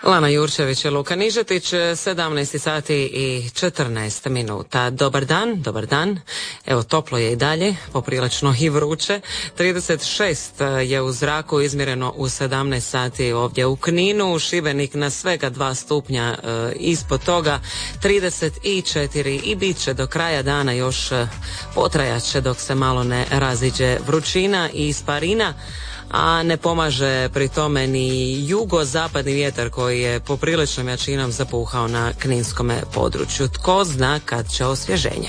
Lana Jurčević i Luka Nižetić, 17 sati i 14 minuta. Dobar dan. Evo, toplo je i dalje, poprilično i vruće. 36 je u zraku, izmjereno u 17 sati ovdje u Kninu. Šibenik na svega 2 stupnja ispod toga, 34 i bit će do kraja dana još potrajat će dok se malo ne raziđe vrućina i isparina. A ne pomaže pri tome ni jugozapadni vjetar koji je popriličnom jačinom zapuhao na kninskome području. Tko zna kad će osvježenje.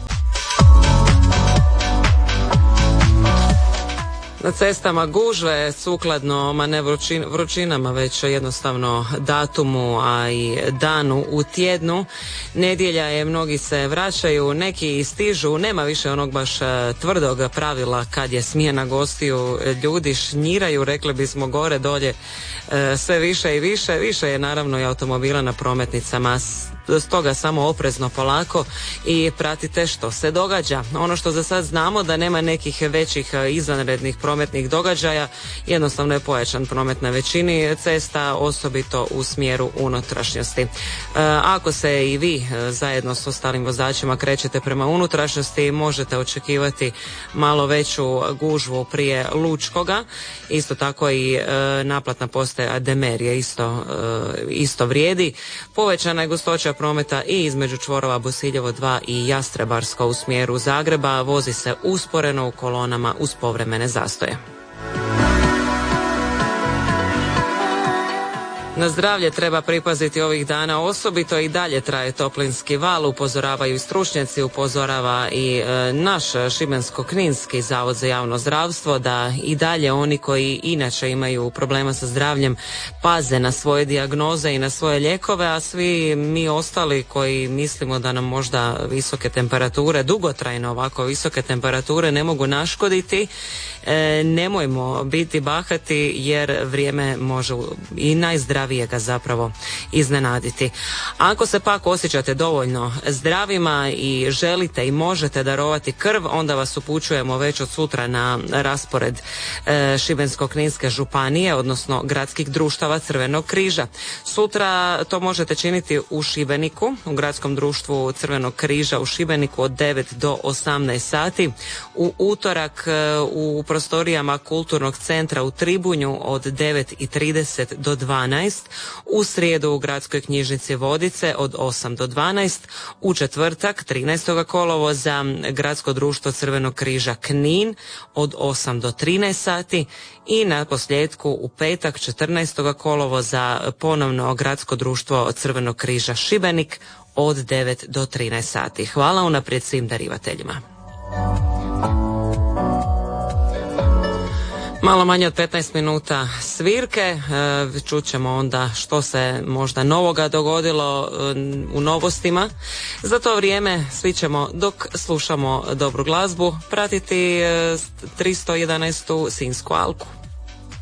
Na cestama gužve sukladno ne vrućinama, već jednostavno datumu, a i danu u tjednu. Nedjelja je, mnogi se vraćaju, neki stižu, nema više onog baš tvrdog pravila kad je smjena gostiju. Ljudi šnjiraju, rekli bismo, gore dolje sve više i više. Više je naravno i automobila na prometnicama. Stoga samo oprezno, polako i pratite što se događa. Ono što za sad znamo, da nema nekih većih izvanrednih prometnih događaja, jednostavno je pojačan promet na većini cesta, osobito u smjeru unutrašnjosti. Ako se i vi zajedno s ostalim vozačima krećete prema unutrašnjosti, možete očekivati malo veću gužvu prije Lučkoga. Isto tako i naplatna postaja Demerije isto vrijedi. Povećana je gustoća prometa i između čvorova Bosiljevo 2 i Jastrebarsko u smjeru Zagreba. Vozi se usporeno u kolonama uz povremene zastoje. Na zdravlje treba pripaziti ovih dana, osobito i dalje traje toplinski val, upozoravaju i stručnjaci, upozorava i naš Šibensko-kninski zavod za javno zdravstvo, da i dalje oni koji inače imaju problema sa zdravljem paze na svoje dijagnoze i na svoje lijekove, a svi mi ostali koji mislimo da nam možda visoke temperature, dugotrajno ovako visoke temperature ne mogu naškoditi, nemojmo biti bahati jer vrijeme može i najzdravijega zapravo iznenaditi. Ako se pak osjećate dovoljno zdravima i želite i možete darovati krv, onda vas upućujemo već od sutra na raspored Šibensko-kninske županije, odnosno gradskih društava Crvenog križa. Sutra to možete činiti u Šibeniku, u gradskom društvu Crvenog križa u Šibeniku od 9 do 18 sati. U utorak u prostorijama Kulturnog centra u Tribunju od 9:30 do 12, u srijedu u gradskoj knjižnici Vodice od 8 do 12, u četvrtak 13. kolovoza gradsko društvo Crvenog križa Knin od 8 do 13 sati i na posljedku u petak 14. kolovoza ponovno gradsko društvo Crvenog križa Šibenik od 9 do 13 sati. Hvala unaprijed svim darivateljima. Malo manje od 15 minuta svirke, čućemo onda što se možda novoga dogodilo u novostima. Za to vrijeme svi ćemo, dok slušamo dobru glazbu, pratiti 311. Sinjsku alku.